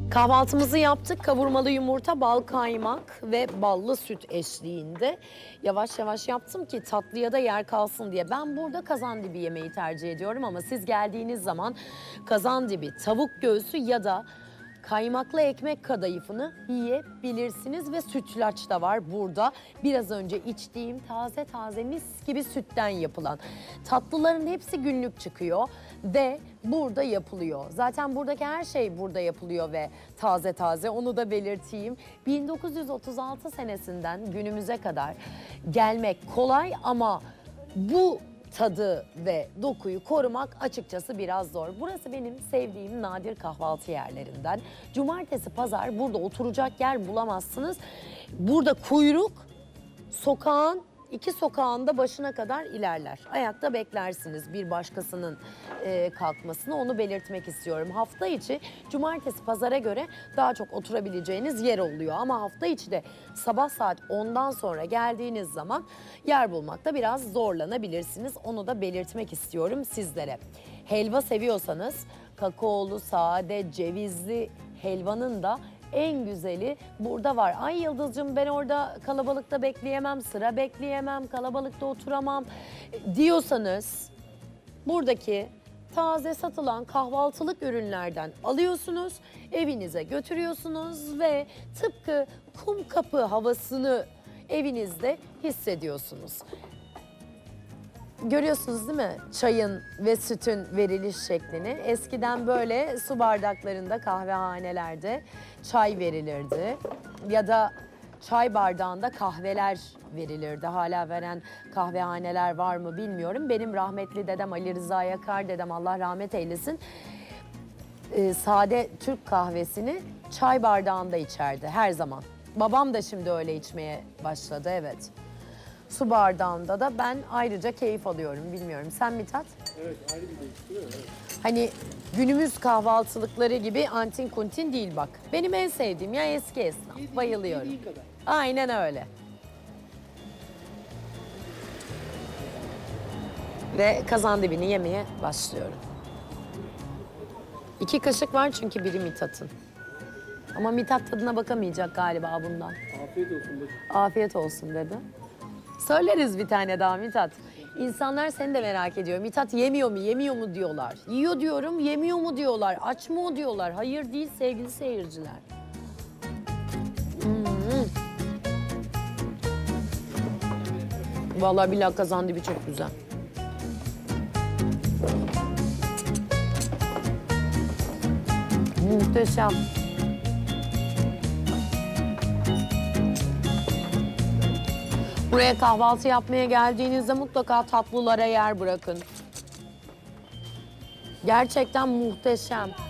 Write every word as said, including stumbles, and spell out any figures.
Kahvaltımızı yaptık. Kavurmalı yumurta, bal kaymak ve ballı süt eşliğinde. Yavaş yavaş yaptım ki tatlıya da yer kalsın diye. Ben burada kazandibi yemeği tercih ediyorum ama siz geldiğiniz zaman kazandibi, tavuk göğsü ya da kaymaklı ekmek kadayıfını yiyebilirsiniz ve sütlaç da var burada. Biraz önce içtiğim taze taze mis gibi sütten yapılan. Tatlıların hepsi günlük çıkıyor ve burada yapılıyor. Zaten buradaki her şey burada yapılıyor ve taze taze, onu da belirteyim. bin dokuz yüz otuz altı senesinden günümüze kadar gelmek kolay ama bu tadı ve dokuyu korumak açıkçası biraz zor. Burası benim sevdiğim nadir kahvaltı yerlerinden. Cumartesi, pazar burada oturacak yer bulamazsınız. Burada kuyruk sokağın iki sokağında başına kadar ilerler. Ayakta beklersiniz bir başkasının e, kalkmasını, onu belirtmek istiyorum. Hafta içi cumartesi pazara göre daha çok oturabileceğiniz yer oluyor. Ama hafta içi de sabah saat ondan sonra geldiğiniz zaman yer bulmakta biraz zorlanabilirsiniz. Onu da belirtmek istiyorum sizlere. Helva seviyorsanız kakaolu, sade, cevizli helvanın da en güzeli burada var. Ay Yıldız'cığım, ben orada kalabalıkta bekleyemem, sıra bekleyemem, kalabalıkta oturamam diyorsanız buradaki taze satılan kahvaltılık ürünlerden alıyorsunuz, evinize götürüyorsunuz ve tıpkı Kumkapı havasını evinizde hissediyorsunuz. Görüyorsunuz değil mi? Çayın ve sütün veriliş şeklini. Eskiden böyle su bardaklarında kahvehanelerde çay verilirdi. Ya da çay bardağında kahveler verilirdi. Hala veren kahvehaneler var mı bilmiyorum. Benim rahmetli dedem Ali Rıza Yakar dedem, Allah rahmet eylesin, e, sade Türk kahvesini çay bardağında içerdi her zaman. Babam da şimdi öyle içmeye başladı, evet. Su bardağında da ben ayrıca keyif alıyorum, bilmiyorum. Sen Mithat? Evet, ayrı bir değiştiriyor. Evet. Hani günümüz kahvaltılıkları gibi antin kuntin değil bak. Benim en sevdiğim ya eski esnaf. Yediğin- Bayılıyorum. yediğin kadar. Aynen öyle. Ve kazandibini yemeye başlıyorum. İki kaşık var çünkü biri Mithat'ın. Ama Mithat tadına bakamayacak galiba bundan. Afiyet olsun. Bacım. Afiyet olsun dedi. Söyleriz bir tane daha Mithat. İnsanlar seni de merak ediyor. Mithat yemiyor mu, yemiyor mu diyorlar. Yiyor diyorum, yemiyor mu diyorlar. Aç mı o diyorlar. Hayır değil sevgili seyirciler. Hmm. Vallahi billahi kazandibi çok güzel. Muhteşem. Buraya kahvaltı yapmaya geldiğinizde mutlaka tatlılara yer bırakın. Gerçekten muhteşem.